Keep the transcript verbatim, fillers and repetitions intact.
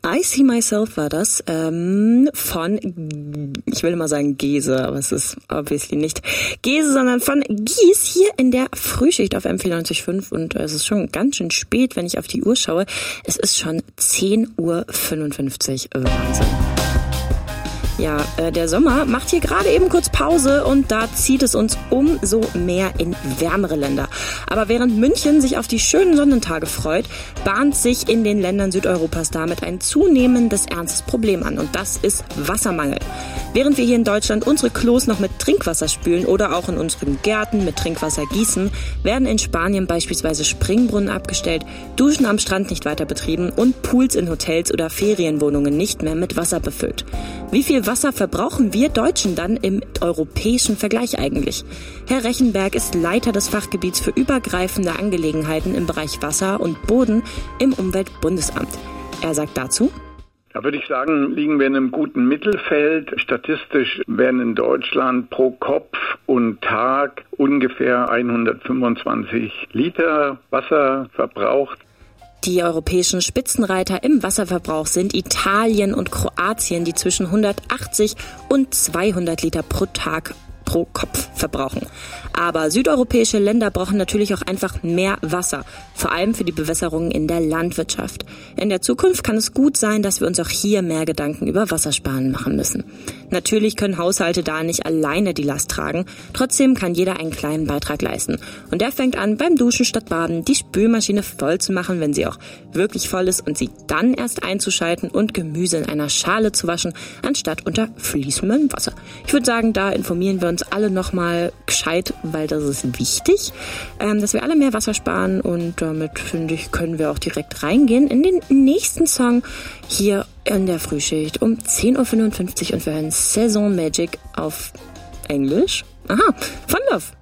I See Myself war das, ähm, von, ich will immer sagen Gese, aber es ist obviously nicht Gese, sondern von Gies hier in der Frühschicht auf M vierundneunzig Komma fünf und es ist schon ganz schön spät, wenn ich auf die Uhr schaue. Es ist schon zehn Uhr fünfundfünfzig. Wahnsinn. Ja, äh, der Sommer macht hier gerade eben kurz Pause und da zieht es uns umso mehr in wärmere Länder. Aber während München sich auf die schönen Sonnentage freut, bahnt sich in den Ländern Südeuropas damit ein zunehmendes ernstes Problem an und das ist Wassermangel. Während wir hier in Deutschland unsere Klos noch mit Trinkwasser spülen oder auch in unseren Gärten mit Trinkwasser gießen, werden in Spanien beispielsweise Springbrunnen abgestellt, Duschen am Strand nicht weiter betrieben und Pools in Hotels oder Ferienwohnungen nicht mehr mit Wasser befüllt. Wie viel Wasser verbrauchen wir Deutschen dann im europäischen Vergleich eigentlich? Herr Rechenberg ist Leiter des Fachgebiets für übergreifende Angelegenheiten im Bereich Wasser und Boden im Umweltbundesamt. Er sagt dazu: Da würde ich sagen, liegen wir in einem guten Mittelfeld. Statistisch werden in Deutschland pro Kopf und Tag ungefähr hundertfünfundzwanzig Liter Wasser verbraucht. Die europäischen Spitzenreiter im Wasserverbrauch sind Italien und Kroatien, die zwischen hundertachtzig und zweihundert Liter pro Tag pro Kopf verbrauchen. Aber südeuropäische Länder brauchen natürlich auch einfach mehr Wasser, vor allem für die Bewässerung in der Landwirtschaft. In der Zukunft kann es gut sein, dass wir uns auch hier mehr Gedanken über Wassersparen machen müssen. Natürlich können Haushalte da nicht alleine die Last tragen, trotzdem kann jeder einen kleinen Beitrag leisten. Und der fängt an, beim Duschen statt Baden die Spülmaschine voll zu machen, wenn sie auch wirklich voll ist und sie dann erst einzuschalten und Gemüse in einer Schale zu waschen, anstatt unter fließendem Wasser. Ich würde sagen, da informieren wir uns alle nochmal gescheit, weil das ist wichtig, ähm, dass wir alle mehr Wasser sparen und damit, finde ich, können wir auch direkt reingehen in den nächsten Song hier in der Frühschicht um zehn Uhr fünfundfünfzig und wir hören Saison Magic auf Englisch. Aha, Fun Love.